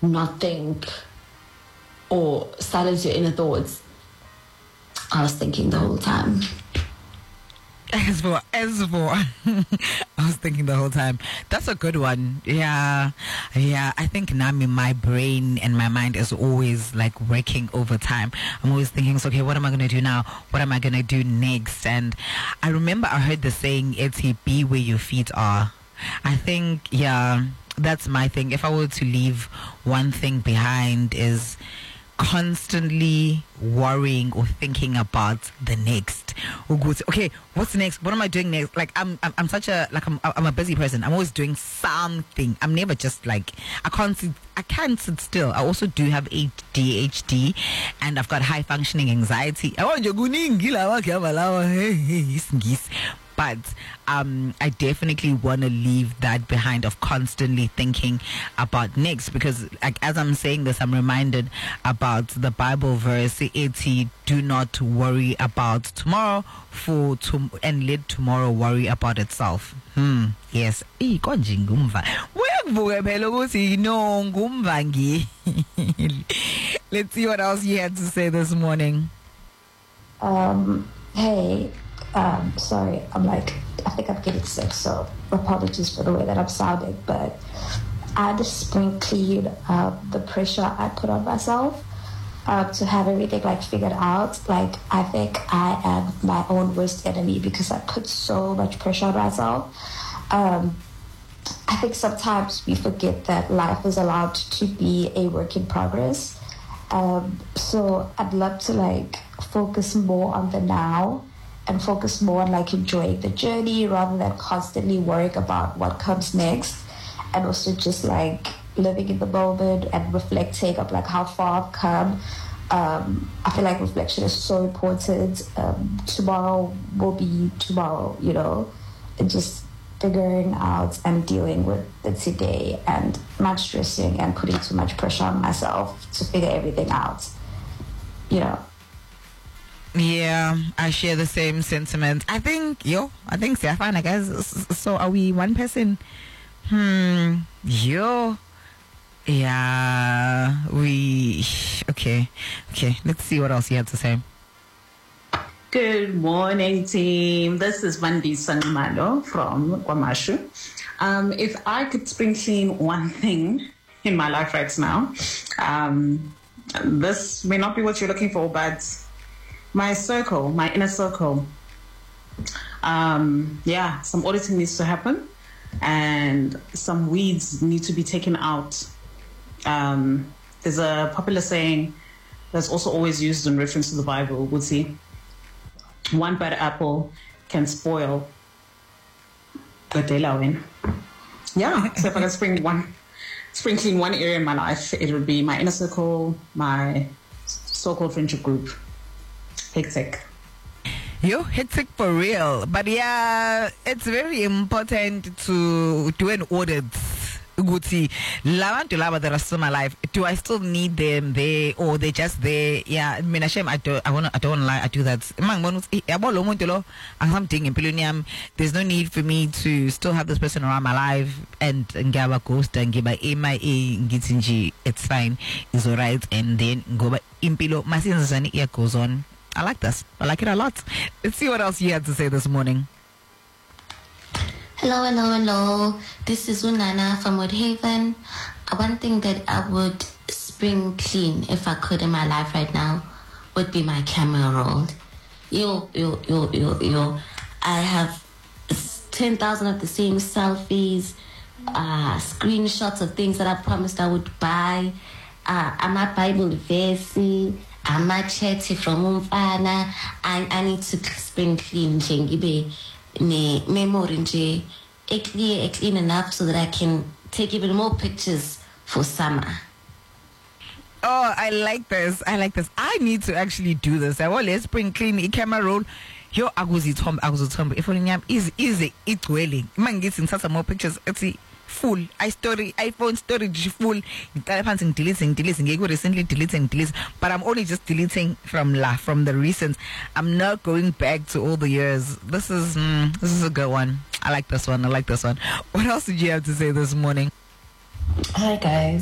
not think or silence your inner thoughts. I was thinking the whole time. As for I was thinking the whole time. That's a good one. Yeah. I think Nami, my brain and my mind is always like working overtime. I'm always thinking, so, okay, what am I going to do now? What am I going to do next? And I remember I heard the saying, it's be where your feet are. I think, yeah, that's my thing. If I were to leave one thing behind is constantly worrying or thinking about the next. Okay, what's next? What am I doing next? Like I'm such a I'm a busy person. I'm always doing something. I'm never just like I can't sit still. I also do have ADHD and I've got high functioning anxiety. But I definitely want to leave that behind of constantly thinking about next, because like as I'm saying this, I'm reminded about the Bible verse, do not worry about tomorrow and let tomorrow worry about itself. Yes. Let's see what else you had to say this morning. Hey, sorry, I think I'm getting sick, so apologies for the way that I'm sounding, but I just spring clean the pressure I put on myself to have everything figured out. I think I am my own worst enemy because I put so much pressure on myself. I think sometimes we forget that life is allowed to be a work in progress. So I'd love to focus more on the now and focus more on enjoying the journey rather than constantly worrying about what comes next, and also just living in the moment and reflecting of how far I've come. I feel like reflection is so important. Tomorrow will be tomorrow, and just figuring out and dealing with the today and not stressing and putting too much pressure on myself to figure everything out, Yeah, I share the same sentiment. I think Stefan, I guess. So are we one person? Yeah, okay. Let's see what else you have to say. Good morning, team. This is Vandi Sanmano from Kwamashu. If I could spring clean one thing in my life right now, this may not be what you're looking for, but my inner circle, some auditing needs to happen and some weeds need to be taken out. There's a popular saying that's also always used in reference to the Bible, would see one bad apple can spoil the delawin. Yeah, so if I can spring clean one area in my life, it would be my inner circle, my so-called friendship group. Hectic. Hectic for real. But yeah, it's very important to do an audit. Guti, lava that are still my life. Do I still need them there, or they just there? Yeah, I mean, I don't lie. I do that. There's no need for me to still have this person around my life and give a ghost and give a MIA. It's fine. It's alright. And then go by impilo. My sins and it goes on. I like this. I like it a lot. Let's see what else you had to say this morning. Hello. This is Unana from Woodhaven. One thing that I would spring clean if I could in my life right now would be my camera roll. I have 10,000 of the same selfies, screenshots of things that I promised I would buy. I'm a Bible verse. I'm a chatty from Umfana. I need to spring clean Jengibe. Memory clean enough so that I can take even more pictures for summer. Oh, I like this. I need to actually do this. I want to spring clean a camera roll. Yo, aguzitombe. If only is it dwelling. Man gets in such more pictures. It's full. iPhone storage full. Deleting. Recently deleting. But I'm only just deleting from the recent. I'm not going back to all the years. This is a good one. I like this one. What else did you have to say this morning? Hi guys.